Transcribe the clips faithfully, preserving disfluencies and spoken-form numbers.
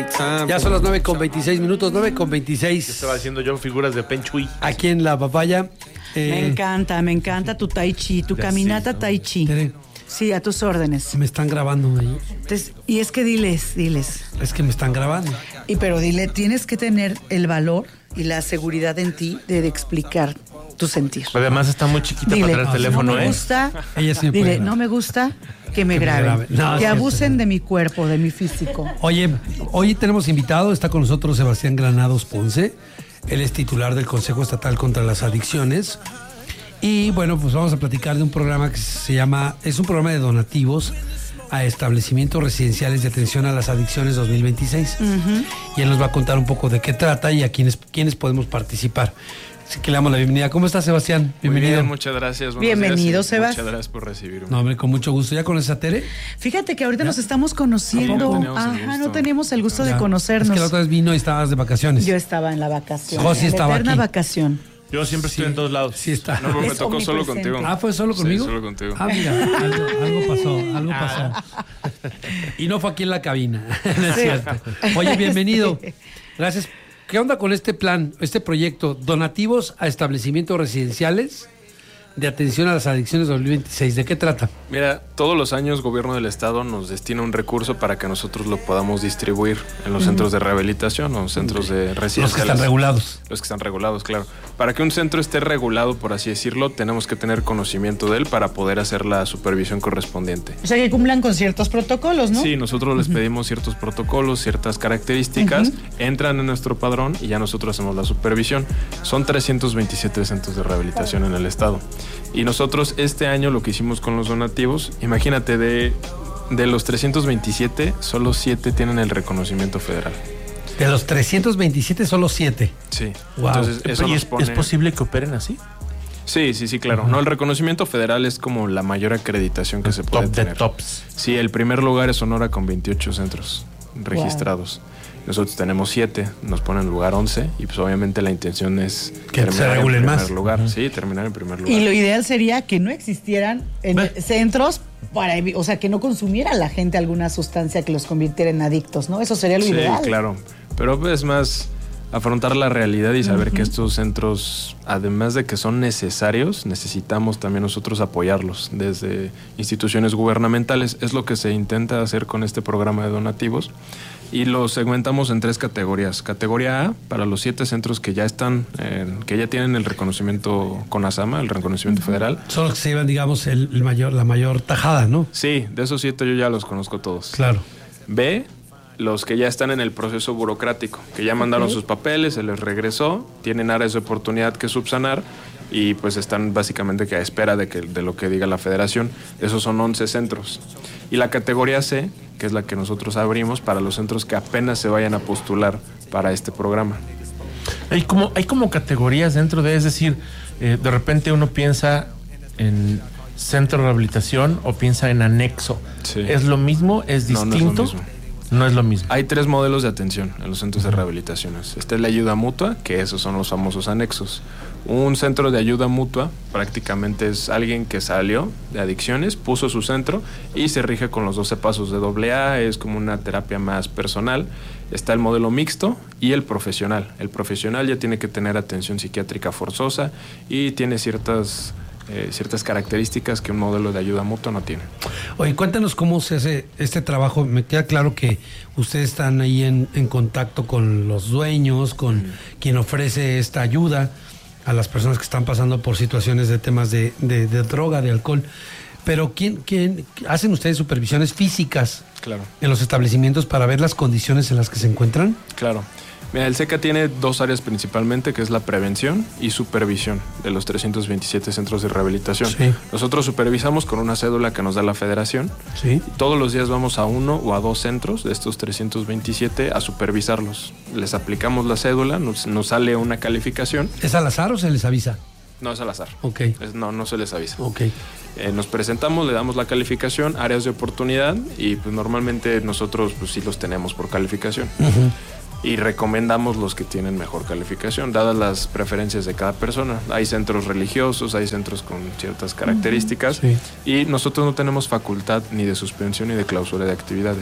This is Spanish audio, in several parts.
Ya son las nueve con veintiséis minutos, nueve con veintiséis. Estaba haciendo yo figuras de Penchui. Aquí en La Papaya. Eh, me encanta, me encanta tu tai chi, tu caminata tai chi. Tere, sí, a tus órdenes. Me están grabando ahí. Entonces, y es que diles, diles. Es que me están grabando. Y pero dile, tienes que tener el valor y la seguridad en ti de, de explicar tu sentir. Además está muy chiquita dile, para traer el teléfono, no me ¿eh? gusta, Ella sí me dile, puede no me gusta que me que graben, me grabe. no, que sí, abusen sí. de mi cuerpo, de mi físico. Oye, hoy tenemos invitado, está con nosotros Sebastián Granados Ponce. Él es titular del Consejo Estatal contra las Adicciones. Y bueno, pues vamos a platicar de un programa que se llama, es un programa de donativos a establecimientos residenciales de atención a las adicciones dos mil veintiséis. Uh-huh. Y él nos va a contar un poco de qué trata y a quiénes, quiénes podemos participar. Así que le damos la bienvenida. ¿Cómo estás, Sebastián? Bienvenido. Muy bien, muchas gracias. Bienvenido, Sebas. Muchas gracias por recibirme. No, hombre, con mucho gusto. ¿Ya conoces a Tere? Fíjate que ahorita ¿Ya? nos estamos conociendo. No Ajá, no teníamos el gusto ya. de conocernos. Es que la otra vez vino y estabas de vacaciones. Yo estaba en la vacación. José en estaba la eterna aquí. vacación. Yo siempre sí, estoy en todos lados. Sí está. No, pero me tocó solo contigo. Ah, ¿fue solo conmigo? Sí, solo contigo. Ah, mira, algo, algo pasó, algo pasó. Y no fue aquí en la cabina, no es cierto. Oye, bienvenido. Gracias. ¿Qué onda con este plan, este proyecto? Donativos a establecimientos residenciales de atención a las adicciones dos mil veintiséis. ¿De qué trata? Mira, todos los años Gobierno del Estado nos destina un recurso para que nosotros lo podamos distribuir en los uh-huh. centros de rehabilitación o centros de residenciales. Los que están regulados. Los que están regulados, claro. Para que un centro esté regulado, por así decirlo, tenemos que tener conocimiento de él para poder hacer la supervisión correspondiente. O sea, que cumplan con ciertos protocolos, ¿no? Sí, nosotros uh-huh. les pedimos ciertos protocolos, ciertas características, uh-huh. entran en nuestro padrón y ya nosotros hacemos la supervisión. Son trescientos veintisiete centros de rehabilitación en el estado. Y nosotros este año lo que hicimos con los donativos, imagínate, de, de los trescientos veintisiete, solo siete tienen el reconocimiento federal. De los trescientos veintisiete, solo siete. Sí. Wow. Entonces, eso ¿Y nos es, pone... ¿Es posible que operen así? Sí, sí, sí, claro. Uh-huh. No, el reconocimiento federal es como la mayor acreditación que el se puede top tener. De tops. Sí, el primer lugar es Sonora con veintiocho centros registrados. Wow. Nosotros tenemos siete, nos ponen lugar once y pues obviamente la intención es que terminar se regulen en primer más. lugar. Uh-huh. Sí, terminar en primer lugar. Y lo ideal sería que no existieran en centros para, o sea, que no consumiera la gente alguna sustancia que los convirtiera en adictos, ¿no? Eso sería lo sí, ideal. Sí, claro. Pero es más afrontar la realidad y saber uh-huh. que estos centros, además de que son necesarios, necesitamos también nosotros apoyarlos desde instituciones gubernamentales. Es lo que se intenta hacer con este programa de donativos. Y los segmentamos en tres categorías. Categoría A, para los siete centros que ya están, eh, que ya tienen el reconocimiento CONASAMA, el reconocimiento uh-huh. federal. Son los que se llevan, digamos, el, el mayor, la mayor tajada, ¿no? Sí, de esos siete yo ya los conozco todos. Claro. B, los que ya están en el proceso burocrático, que ya mandaron okay. sus papeles, se les regresó, tienen áreas de oportunidad que subsanar y pues están básicamente que a espera de, que, de lo que diga la federación. Esos son once centros. Y la categoría C, que es la que nosotros abrimos para los centros que apenas se vayan a postular para este programa. Hay como, hay como categorías dentro de, es decir, eh, de repente uno piensa en centro de rehabilitación o piensa en anexo. Sí. ¿Es lo mismo? ¿Es distinto? No, no es lo mismo. No es lo mismo. Hay tres modelos de atención en los centros de rehabilitaciones. Esta es la ayuda mutua, que esos son los famosos anexos. Un centro de ayuda mutua prácticamente es alguien que salió de adicciones, puso su centro y se rige con los doce pasos de doble A, es como una terapia más personal. Está el modelo mixto y el profesional. El profesional ya tiene que tener atención psiquiátrica forzosa y tiene ciertas... Eh, ciertas características que un modelo de ayuda mutua no tiene. Oye, cuéntanos cómo se hace este trabajo. Me queda claro que ustedes están ahí en, en contacto con los dueños, con mm. quien ofrece esta ayuda a las personas que están pasando por situaciones de temas de, de, de droga, de alcohol. Pero ¿quién, quién hacen ustedes supervisiones físicas claro. en los establecimientos para ver las condiciones en las que se encuentran? Claro. Mira, el SECA tiene dos áreas principalmente, que es la prevención y supervisión de los trescientos veintisiete centros de rehabilitación. Sí. Nosotros supervisamos con una cédula que nos da la federación. Sí. Todos los días vamos a uno o a dos centros de estos trescientos veintisiete a supervisarlos. Les aplicamos la cédula, nos, nos sale una calificación. ¿Es al azar o se les avisa? No, es al azar. Ok. Es, no, no se les avisa. Ok. Eh, nos presentamos, le damos la calificación, áreas de oportunidad y pues normalmente nosotros pues sí los tenemos por calificación. Uh-huh. Y recomendamos los que tienen mejor calificación, dadas las preferencias de cada persona. Hay centros religiosos, hay centros con ciertas características, sí. Y nosotros no tenemos facultad ni de suspensión ni de clausura de actividades.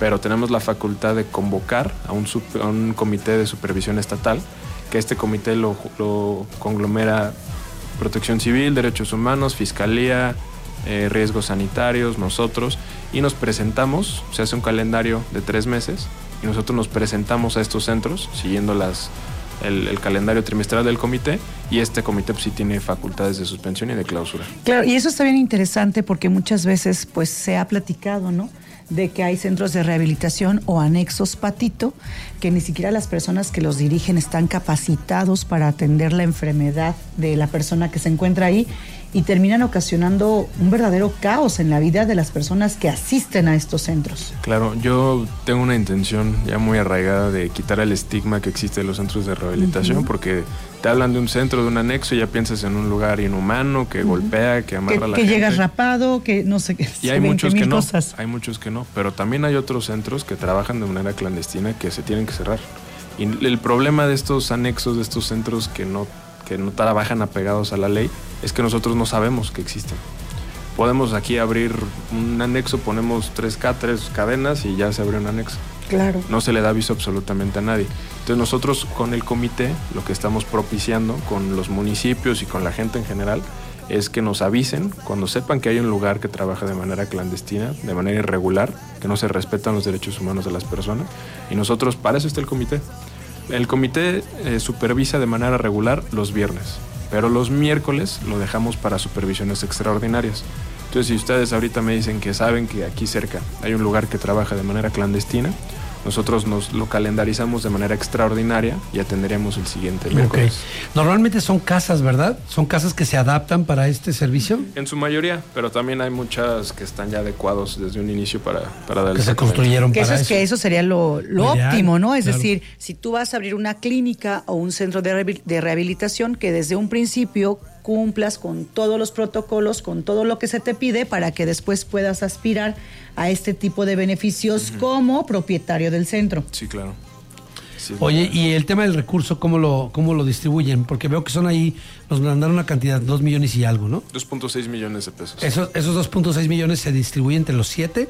pero tenemos la facultad de convocar a un, super, a un comité de supervisión estatal, que este comité lo, lo conglomera Protección Civil, Derechos Humanos, Fiscalía, eh, Riesgos Sanitarios, nosotros, y nos presentamos, se hace un calendario de tres meses, y nosotros nos presentamos a estos centros, siguiendo las, el, el calendario trimestral del comité, y este comité pues, sí tiene facultades de suspensión y de clausura. Claro, y eso está bien interesante porque muchas veces pues se ha platicado, ¿no?, de que hay centros de rehabilitación o anexos patito, que ni siquiera las personas que los dirigen están capacitados para atender la enfermedad de la persona que se encuentra ahí, y terminan ocasionando un verdadero caos en la vida de las personas que asisten a estos centros. Claro, yo tengo una intención ya muy arraigada de quitar el estigma que existe en los centros de rehabilitación, uh-huh. porque te hablan de un centro, de un anexo, y ya piensas en un lugar inhumano, que uh-huh. golpea, que amarra que, a la que gente. Que llegas rapado, que no sé qué. Y hay muchos que no, cosas. hay muchos que no, pero también hay otros centros que trabajan de manera clandestina que se tienen que cerrar. Y el problema de estos anexos, de estos centros que no, que no trabajan apegados a la ley, es que nosotros no sabemos que existen. Podemos aquí abrir un anexo, ponemos tres K, tres cadenas y ya se abre un anexo. Claro. No se le da aviso absolutamente a nadie. Entonces nosotros con el comité lo que estamos propiciando con los municipios y con la gente en general es que nos avisen cuando sepan que hay un lugar que trabaja de manera clandestina, de manera irregular, que no se respetan los derechos humanos de las personas, y nosotros, para eso está el comité. El comité eh, supervisa de manera regular los viernes, pero los miércoles lo dejamos para supervisiones extraordinarias. Entonces, si ustedes ahorita me dicen que saben que aquí cerca hay un lugar que trabaja de manera clandestina, nosotros nos lo calendarizamos de manera extraordinaria y atenderemos el siguiente miércoles. Okay. Normalmente son casas, ¿verdad? ¿Son casas que se adaptan para este servicio? En su mayoría, pero también hay muchas que están ya adecuados desde un inicio para, para dar que se construyeron que para eso. Es eso. Que eso sería lo, lo Ideal, óptimo, ¿no? Es claro. decir, si tú vas a abrir una clínica o un centro de, de rehabilitación, que desde un principio cumplas con todos los protocolos, con todo lo que se te pide, para que después puedas aspirar a este tipo de beneficios uh-huh. como propietario del centro. Sí, claro. Sí, Oye, y el tema del recurso, ¿cómo lo, cómo lo distribuyen? Porque veo que son ahí, nos mandaron una cantidad, dos millones y algo, ¿no? dos punto seis millones de pesos. ¿Esos, esos dos punto seis millones se distribuyen entre los siete?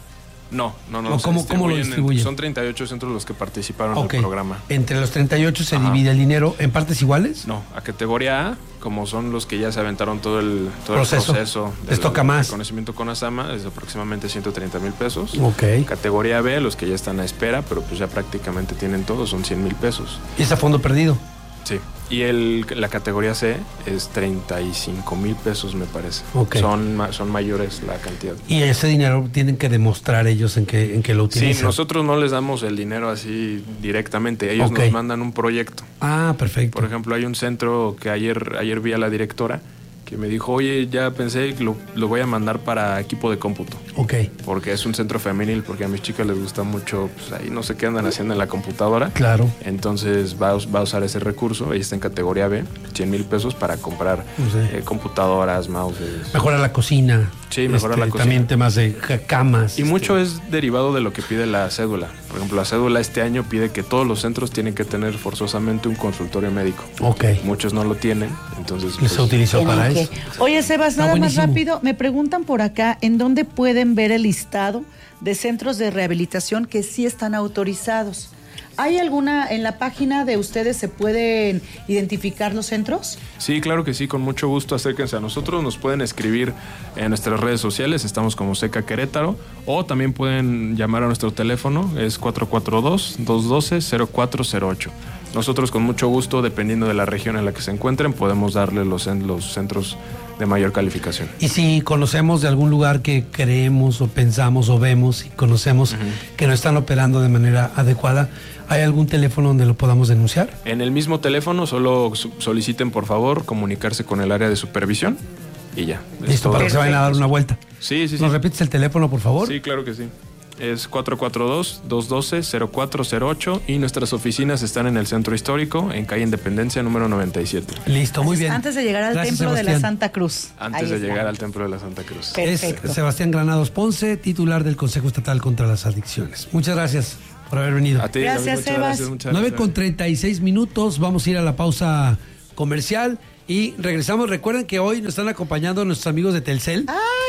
No, no, no. ¿Cómo, ¿Cómo lo distribuyen? En, son treinta y ocho centros los que participaron okay. en el programa. ¿Entre los treinta y ocho se Ajá. divide el dinero en partes iguales? No, a categoría A, como son los que ya se aventaron todo el, todo proceso. el proceso Les toca más. reconocimiento con ASAMA, es aproximadamente ciento treinta mil pesos. Ok. Categoría B, los que ya están a espera, pero pues ya prácticamente tienen todo, son cien mil pesos. ¿Y es a fondo perdido? Sí. Y el, la categoría C es treinta y cinco mil pesos, me parece. Okay. Son, son mayores la cantidad. Y ese dinero tienen que demostrar ellos en que, en que lo utilizan. Sí, nosotros no les damos el dinero así directamente. Ellos okay. nos mandan un proyecto. Ah, perfecto. Por ejemplo, hay un centro que ayer, ayer vi a la directora que me dijo, oye, ya pensé que lo, lo voy a mandar para equipo de cómputo. Ok. Porque es un centro femenil, porque a mis chicas les gusta mucho, pues ahí no sé qué andan haciendo en la computadora. Claro. Entonces va, va a usar ese recurso, ella está en categoría B, cien mil pesos para comprar no sé. eh, computadoras, mouses. Mejorar la cocina. Sí, mejorar este, la cocina. También temas de camas. Y este. mucho es derivado de lo que pide la cédula. Por ejemplo, la cédula este año pide que todos los centros tienen que tener forzosamente un consultorio médico. Ok. Muchos no lo tienen, entonces... Les pues, utilizó para que... eso. Oye, Sebas, nada más rápido, me preguntan por acá, ¿en dónde pueden ver el listado de centros de rehabilitación que sí están autorizados? ¿Hay alguna, en la página de ustedes se pueden identificar los centros? Sí, claro que sí, con mucho gusto acérquense a nosotros, nos pueden escribir en nuestras redes sociales, estamos como Seca Querétaro, o también pueden llamar a nuestro teléfono, es cuatro cuatro dos, dos uno dos, cero cuatro cero ocho. Nosotros con mucho gusto, dependiendo de la región en la que se encuentren, podemos darle los, los centros de mayor calificación. Y si conocemos de algún lugar que creemos o pensamos o vemos y conocemos uh-huh. que no están operando de manera adecuada, ¿hay algún teléfono donde lo podamos denunciar? En el mismo teléfono, solo soliciten por favor comunicarse con el área de supervisión y ya. Listo, para que se vayan a dar una vuelta. Sí, sí, sí. ¿Nos repites el teléfono, por favor? Sí, claro que sí. Es cuatro cuatro dos, dos uno dos, cero cuatro cero ocho y nuestras oficinas están en el Centro Histórico, en calle Independencia número noventa y siete. Listo, muy bien. Antes de llegar al Gracias, Templo Sebastián. de la Santa Cruz. Antes Ahí de está. llegar al Templo de la Santa Cruz. Perfecto. Es Sebastián Granados Ponce, titular del Consejo Estatal contra las Adicciones. Muchas gracias por haber venido. A ti, Gracias, David, muchas Sebas. gracias, muchas nueve gracias. con treinta y seis minutos, vamos a ir a la pausa comercial y regresamos. Recuerden que hoy nos están acompañando nuestros amigos de Telcel. Ay,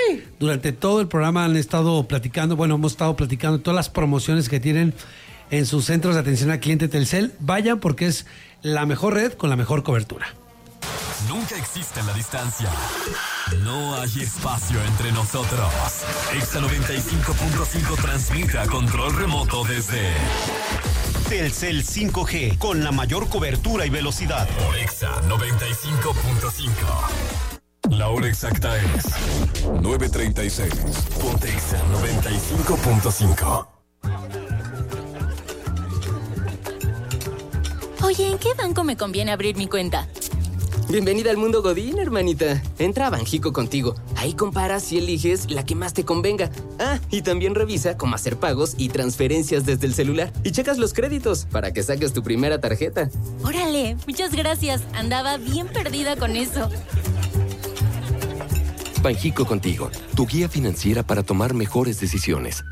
Sí. Durante todo el programa han estado platicando, bueno, hemos estado platicando todas las promociones que tienen en sus centros de atención al cliente Telcel. Vayan porque es la mejor red con la mejor cobertura. Nunca existe la distancia. No hay espacio entre nosotros. Exa noventa y cinco punto cinco transmite a control remoto desde Telcel cinco G, con la mayor cobertura y velocidad. Por Exa noventa y cinco punto cinco. La hora exacta es nueve treinta y seis. Ponte Exa noventa y cinco punto cinco. Oye, ¿en qué banco me conviene abrir mi cuenta? Bienvenida al mundo Godín, hermanita. Entra a Banjico Contigo. Ahí comparas y eliges la que más te convenga. Ah, y también revisa cómo hacer pagos y transferencias desde el celular. Y checas los créditos para que saques tu primera tarjeta. Órale, muchas gracias. Andaba bien perdida con eso. Banjico Contigo, tu guía financiera para tomar mejores decisiones.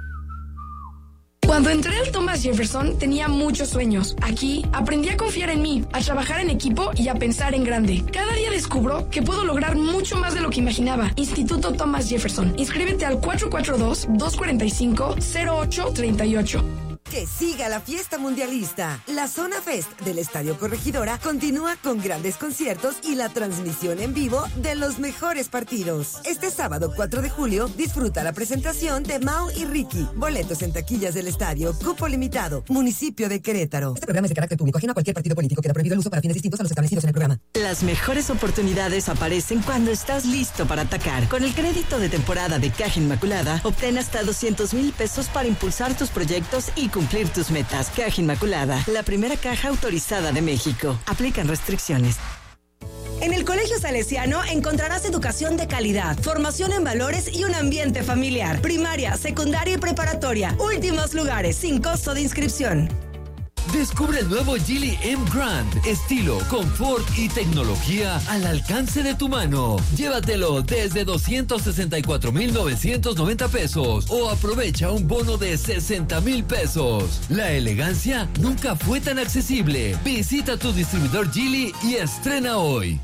Cuando entré al Thomas Jefferson tenía muchos sueños. Aquí aprendí a confiar en mí, a trabajar en equipo y a pensar en grande. Cada día descubro que puedo lograr mucho más de lo que imaginaba. Instituto Thomas Jefferson. Inscríbete al cuatro cuatro dos, dos cuatro cinco, cero ocho tres ocho. Que siga la fiesta mundialista. La Zona Fest del Estadio Corregidora continúa con grandes conciertos y la transmisión en vivo de los mejores partidos. Este sábado cuatro de julio disfruta la presentación de Mau y Ricky. Boletos en taquillas del estadio, cupo limitado, municipio de Querétaro. Este programa es de carácter público, ajeno a cualquier partido político. Queda prohibido el uso para fines distintos a los establecidos en el programa. Las mejores oportunidades aparecen cuando estás listo para atacar. Con el crédito de temporada de Caja Inmaculada, obtén hasta doscientos mil pesos para impulsar tus proyectos y cumplir tus metas. Caja Inmaculada, la primera caja autorizada de México. Aplican restricciones. En el Colegio Salesiano encontrarás educación de calidad, formación en valores y un ambiente familiar. Primaria, secundaria y preparatoria. Últimos lugares, sin costo de inscripción. Descubre el nuevo Geely M Grand. Estilo, confort y tecnología al alcance de tu mano. Llévatelo desde doscientos sesenta y cuatro mil novecientos noventa pesos o aprovecha un bono de sesenta mil pesos. La elegancia nunca fue tan accesible. Visita tu distribuidor Geely y estrena hoy.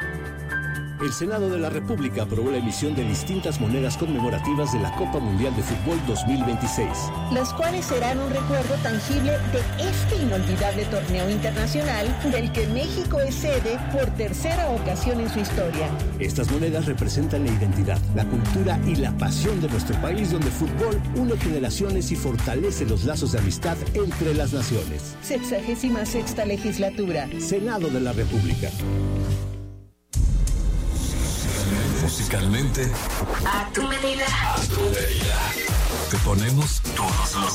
El Senado de la República aprobó la emisión de distintas monedas conmemorativas de la Copa Mundial de Fútbol dos mil veintiséis. Las cuales serán un recuerdo tangible de este inolvidable torneo internacional del que México es sede por tercera ocasión en su historia. Estas monedas representan la identidad, la cultura y la pasión de nuestro país, donde el fútbol une generaciones y fortalece los lazos de amistad entre las naciones. Sexagésima sexta legislatura. Senado de la República. Musicalmente, a tu medida. A tu medida. Te ponemos todos los